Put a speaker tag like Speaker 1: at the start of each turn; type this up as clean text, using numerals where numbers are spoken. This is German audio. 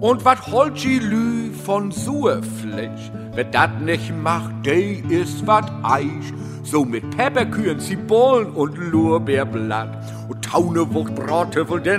Speaker 1: Und wat holt die Lü von Suefleisch? Wer dat nicht macht, der ist wat Eich. So mit Pepperkühen, Zwiebeln und Lorbeerblatt und Taunewucht Brote von den